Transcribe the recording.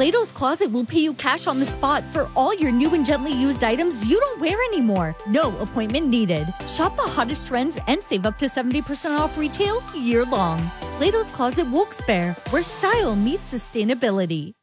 Plato's Closet will pay you cash on the spot for all your new and gently used items you don't wear anymore. No appointment needed. Shop the hottest trends and save up to 70% off retail year-long. Plato's Closet Wilkes-Barre, where style meets sustainability.